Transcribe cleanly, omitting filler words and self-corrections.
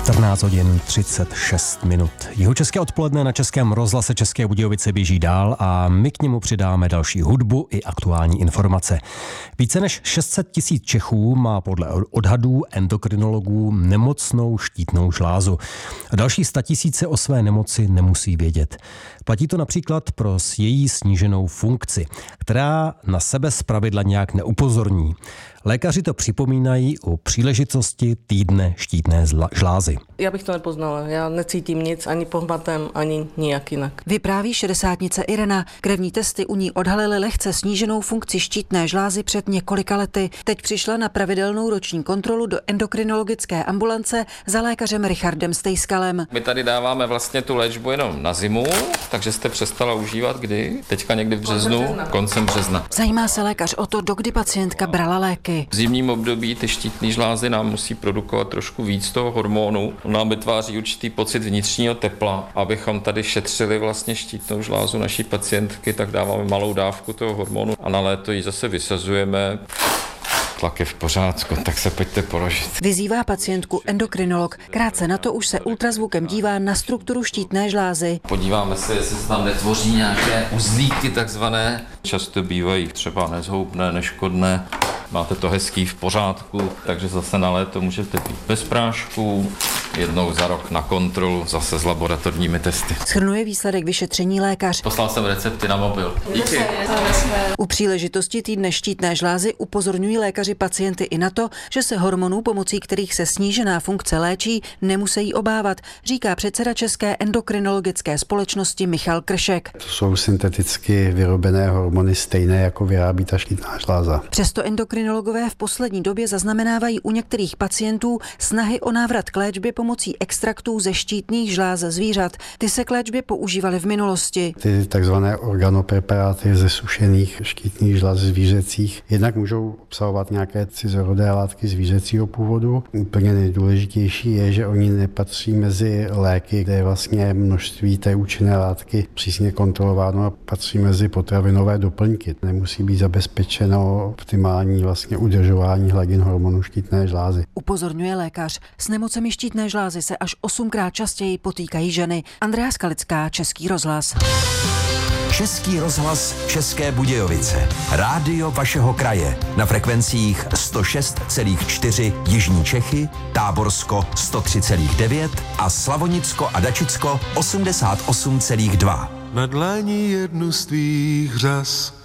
14 hodin 36 minut. Jihočeské odpoledne na Českém rozhlase České Budějovice běží dál a my k němu přidáme další hudbu i aktuální informace. Více než 600 000 Čechů má podle odhadů endokrinologů nemocnou štítnou žlázu. A další 100 000 o své nemoci nemusí vědět. Platí to například pro její sníženou funkci, která na sebe zpravidla nějak neupozorní. Lékaři to připomínají u příležitosti týdne štítné žlázy. Já bych to nepoznala, já necítím nic ani pohmatem, ani nijak jinak. Vypráví šedesátnice Irena. Krevní testy u ní odhalily lehce sníženou funkci štítné žlázy před několika lety. Teď přišla na pravidelnou roční kontrolu do endokrinologické ambulance za lékařem Richardem Stejskalem. My tady dáváme vlastně tu léčbu jenom na zimu, takže jste přestala užívat kdy? Teďka někdy v březnu, koncem března. Zajímá se lékař o to, dokdy pacientka brala léky. V zimním období ty štítné žlázy nám musí produkovat trošku víc toho hormonu. Nám vytváří určitý pocit vnitřního tepla. Abychom tady šetřili vlastně štítnou žlázu naší pacientky, tak dáváme malou dávku toho hormonu a na léto ji zase vysazujeme. Tlak je v pořádku, tak se pojďte položit. Vyzývá pacientku endokrinolog. Krátce na to už se ultrazvukem dívá na strukturu štítné žlázy. Podíváme se, jestli se tam netvoří nějaké uzlíky takzvané. Často bývají třeba nezhoubné, neškodné. Máte to hezký v pořádku, takže zase na léto můžete být bez prášků, jednou za rok na kontrolu, zase s laboratorními testy. Shrnuje výsledek vyšetření lékař. Poslal jsem recepty na mobil. Díky. U příležitosti týdne štítné žlázy upozorňují lékaři pacienty i na to, že se hormonů, pomocí kterých se snížená funkce léčí, nemusí obávat, říká předseda České endokrinologické společnosti Michal Kršek. To jsou synteticky vyrobené hormony stejné, jako vyrábí ta štítná žláza. Přesto endokrinologové v poslední době zaznamenávají u některých pacientů snahy o návrat k léčbě pomocí extraktů ze štítných žláz zvířat. Ty se k léčbě používaly v minulosti. Ty takzvané organopreparáty ze sušených štítných žláz zvířecích jednak můžou obsahovat nějaké cizorodé látky zvířecího původu. Úplně nejdůležitější je, že oni nepatří mezi léky, kde je vlastně množství té účinné látky přísně kontrolováno a patří mezi potravinové doplňky. Nemusí být zabezpečeno optimální vlastně udržování hladin hormonů štítné žlázy. Upozorňuje lékař. S nemocemi štítné žlázy se až 8krát častěji potýkají ženy. Andrea Skalická, Český rozhlas. Český rozhlas České Budějovice. Rádio vašeho kraje. Na frekvencích 106,4 Jižní Čechy, Táborsko 103,9 a Slavonicko a Dačicko 88,2. Na dlani jednu z tvých řas